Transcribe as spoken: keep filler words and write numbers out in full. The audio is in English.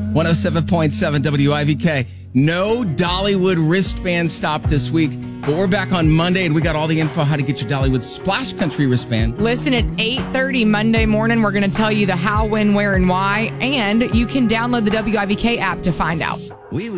one oh seven point seven W I V K. No Dollywood wristband stop this week, but we're back on Monday, and we got all the info how to get your Dollywood Splash Country wristband. Listen at eight thirty Monday morning. We're going to tell you the how, when, where, and why, and you can download the W I V K app to find out. We